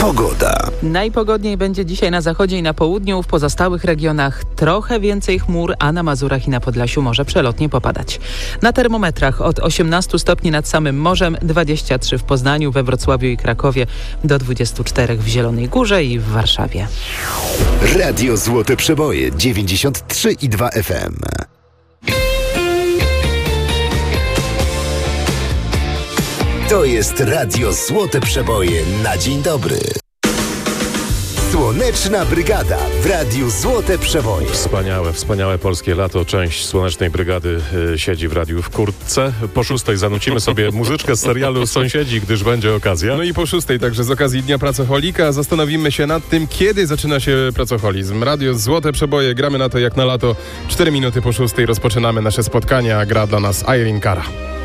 Pogoda. Najpogodniej będzie dzisiaj na zachodzie i na południu. W pozostałych regionach trochę więcej chmur, a na Mazurach i na Podlasiu może przelotnie popadać. Na termometrach od 18 stopni nad samym morzem, 23 w Poznaniu, we Wrocławiu i Krakowie, do 24 w Zielonej Górze i w Warszawie. Radio Złote Przeboje 93,2 FM. To jest Radio Złote Przeboje na dzień dobry. Słoneczna Brygada w Radiu Złote Przeboje. Wspaniałe polskie lato. Część Słonecznej Brygady siedzi w radiu w kurtce. Po 6 zanucimy sobie muzyczkę z serialu Sąsiedzi, gdyż będzie okazja. No i po 6 także z okazji Dnia Pracoholika zastanowimy się nad tym, kiedy zaczyna się pracoholizm. Radio Złote Przeboje, gramy na to jak na lato. 4 minuty po 6 rozpoczynamy nasze spotkanie, a gra dla nas Irene Cara.